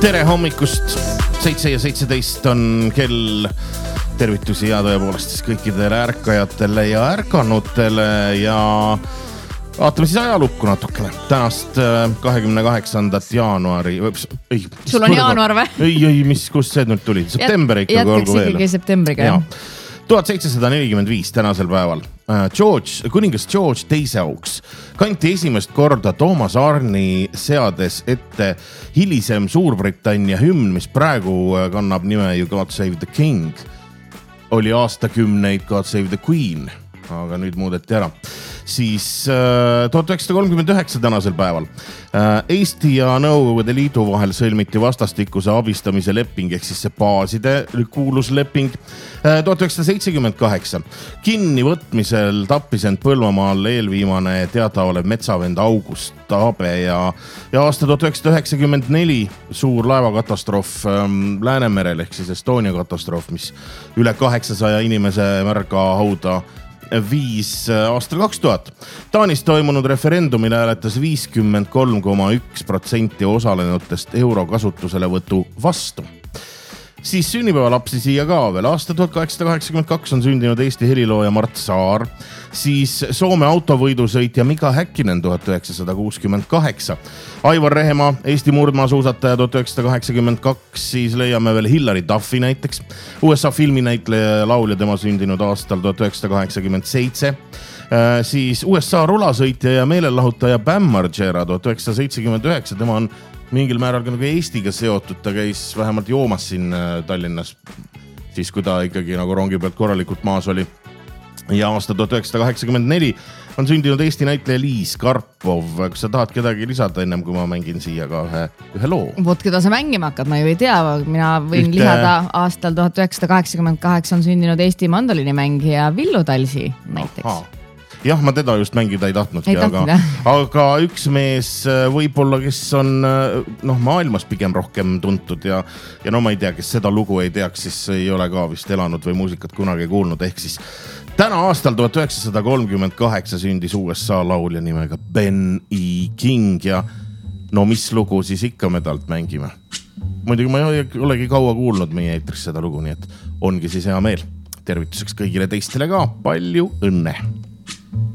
Tere hommikust, 7:17 on kell. Tervitusi ja tõepoolest siis kõikidele ärkajatele ja ärkanutele ja vaatame siis ajalukku natukene. Tänast 28. jaanuari. Sul on jaanuar või? Ei, kus see nüüd tuli? September ikka. Jätkaks ikkagi septembriga. 1745 tänasel päeval. Kuningas George teise auks kanti esimest korda Thomas Arni seades ette hilisem Suurbritannia hümn, mis praegu kannab nime You God Save the King. Oli aastakümneid God Save the Queen, aga nüüd muudeti ära. Siis 1939 tänasel päeval Eesti ja Nõukogude Liidu vahel sõlmiti vastastikuse abistamise leping ehk siis see baaside kuulusleping. 1978 kinnivõtmisel tappis end Põlvamaal eelviimane teadaolev metsavend August Taabe ja aasta 1994 suur laevakatastroof Läänemerel ehk siis Estonia katastroof, mis üle 800 inimese märga hauda viis aastal 2000. Taanis toimunud referendumil hääletas 53,1% osalenutest euro kasutuselevõtu vastu. Siis sünnipäevalapsi siia ka veel. Aasta 1882 on sündinud Eesti helilooja Mart Saar, siis Soome autovõidusõitja Mika Häkkinen 1968, Aivar Rehemaa, Eesti murdmaasuusataja 1982, siis leiame veel Hillary Duffi näiteks, USA filminäitleja ja laulja tema sündinud aastal 1987, siis USA rulasõitja ja meelelahutaja Bam Margera 1979, tema on mingil määral ka nagu Eestiga seotud, ta käis vähemalt joomas siin Tallinnas, siis kui ta ikkagi nagu rongi pealt korralikult maas oli. Ja aasta 1984 on sündinud Eesti näitleja Liis Karpov. Kas sa tahad kedagi lisada ennem, kui ma mängin siia ka ühe loo? Vot, keda sa mängima hakkad, ma ju ei tea. Mina võin lisada aastal 1988 on sündinud Eesti mandolinimängija Villu Talsi näiteks. Aha. Jah, ma teda just mängida ei tahtnudki, aga üks mees võib-olla, kes on maailmas pigem rohkem tuntud ja no ma ei tea, kes seda lugu ei teaks, siis ei ole ka vist elanud või muusikat kunagi kuulnud. Ehk siis täna aastal 1938 sündis USA laulja nimega Ben E. King ja no mis lugu siis ikka me talt mängime. Muidugi ma ei olegi kaua kuulnud meie eetris seda lugu, nii et ongi siis hea meel. Tervituseks kõigile teistele ka palju õnne!